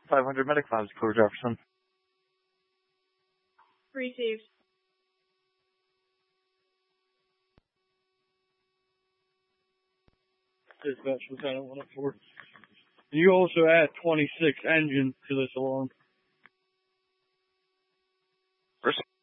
500 medic files, Cooper Jefferson. Received. Dispatch Lieutenant 104. You also add 26 engines to this alarm.